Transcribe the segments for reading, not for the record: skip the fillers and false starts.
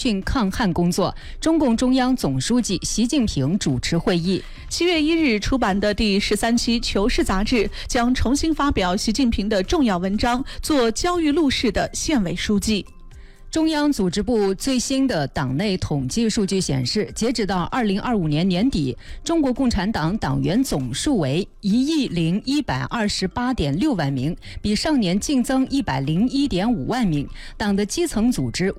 汛抗旱工作。中共中央总书记习近平主持会议。 7月1日出版的第13期《求是》杂志将重新发表习近平的重要文章，做焦裕禄式的县委书记。 中央组织部最新的党内统计数据显示，截止到2025年年底，中国共产党党员总数为10128.6万名，比上年净增101.5万名。党的基层组织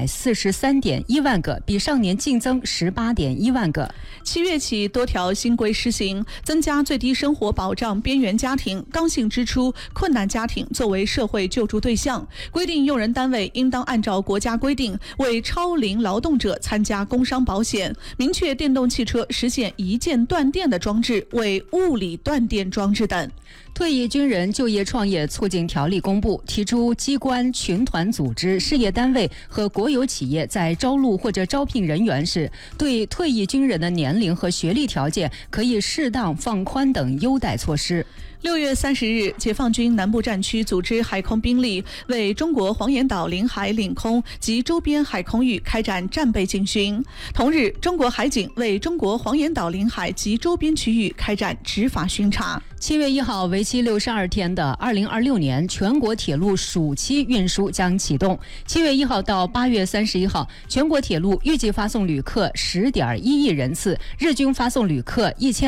543.1万个，比上年净增18.1万个。 7月起，多条新规施行，增加最低生活保障边缘家庭、刚性支出、困难家庭作为社会救助对象，规定用人单位应当按照国家规定为超龄劳动者参加工伤保险，明确电动汽车实现一键断电的装置为物理断电装置等。 退役军人就业创业促进条例公布，提出机关、群团组织、事业单位和国有企业在招录或者招聘人员时，对退役军人的年龄和学历条件可以适当放宽等优待措施。 6月30日，解放军南部战区组织海空兵力为中国黄岩岛领海领空及周边海空域开展战备警巡。同日，中国海警为中国黄岩岛领海及周边区域开展执法巡查。 7月1号，为期62天的2026年全国铁路暑期运输将启动。7月1号到8月31号，全国铁路预计发送旅客10.1亿人次，日均发送旅客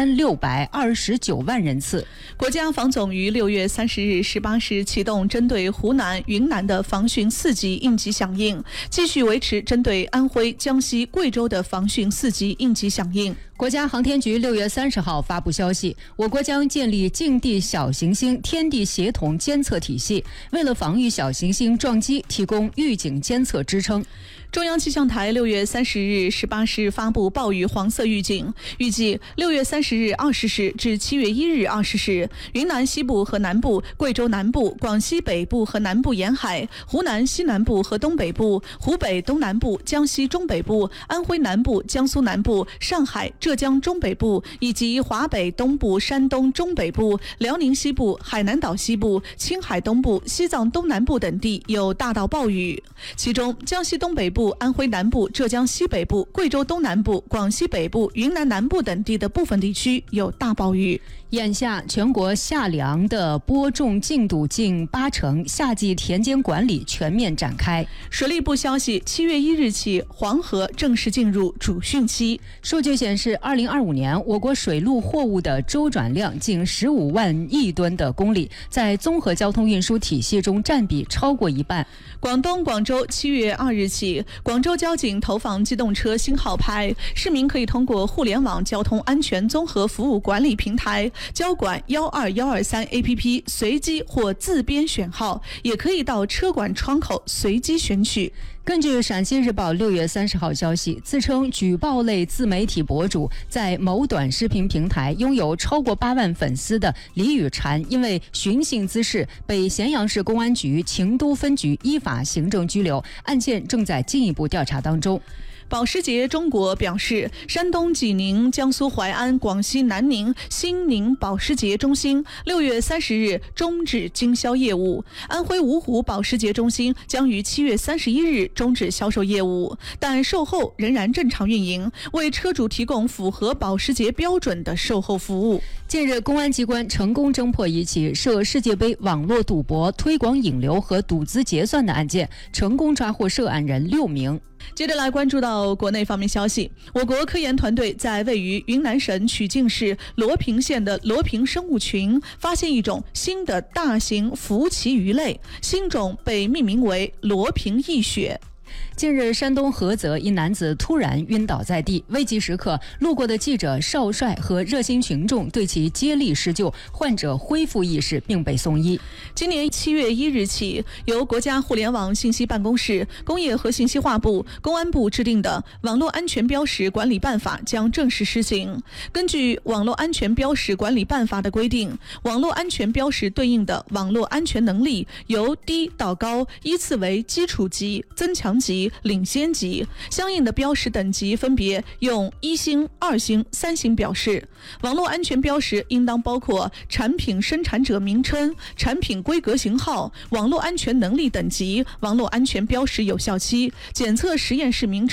1629万人次。 国家防总于6月30日18时启动针对湖南、云南的防汛4级应急响应，继续维持针对安徽、江西、贵州的防汛4级应急响应。 国家航天局6月30号发布消息，我国将建立近地小行星天地协同监测体系，为了防御小行星撞击提供预警监测支撑。 中央气象台6月30日18时发布暴雨黄色预警，预计6月30日20时至7月1日20时，云南西部和南部、贵州南部、广西北部和南部沿海、湖南西南部和东北部、湖北东南部、江西中北部、安徽南部、江苏南部、上海、浙江中北部以及华北东部、山东中北部、辽宁西部、海南岛西部、青海东部、西藏东南部等地有大到暴雨，其中江西东北部、安徽南部、浙江西北部、贵州东南部、广西北部、云南南部等地的部分地区有大暴雨。 眼下，全国夏粮的播种进度近80%，夏季田间管理全面展开。 水利部消息，7月1日起，黄河正式进入主汛期。 数据显示，2025年我国水陆货物的周转量近15万亿吨的公里，在综合交通运输体系中占比超过一半。 广东广州7月2日起，广州交警投放机动车新号牌，市民可以通过互联网交通安全综合服务管理平台交管12123 APP 随机或自编选号，也可以到车管窗口随机选取。 根据陕西日报6月30号消息，自称举报类自媒体博主在某短视频平台拥有超过8万粉丝的李宇婵，因为寻衅滋事被咸阳市公安局晴都分局依法行政拘留，案件正在进一步调查当中。 保时捷中国表示，山东济宁、江苏淮安、广西南宁、新宁保时捷中心6月30日终止经销业务，安徽芜湖保时捷中心将于7月31日终止销售业务，但售后仍然正常运营，为车主提供符合保时捷标准的售后服务。 近日，公安机关成功侦破一起涉世界杯网络赌博、推广引流和赌资结算的案件，成功抓获涉案人6名。 接着来关注到国内方面消息，我国科研团队在位于云南省曲靖市罗平县的罗平生物群发现一种新的大型浮鳍鱼类，新种被命名为罗平翼鳕。 近日，山东菏泽一男子突然晕倒在地，危急时刻，路过的记者少帅和热心群众对其接力施救，患者恢复意识并被送医。 今年7月1日起，由国家互联网信息办公室、工业和信息化部、公安部制定的《网络安全标识管理办法》将正式施行。根据《网络安全标识管理办法》的规定，网络安全标识对应的网络安全能力由低到高依次为基础级、增强级、领先级，相应的标识等级分别用1星、2星、3星表示。网络安全标识应当包括产品生产者名称、产品规格型号、网络安全能力等级、网络安全标识有效期、检测实验室名称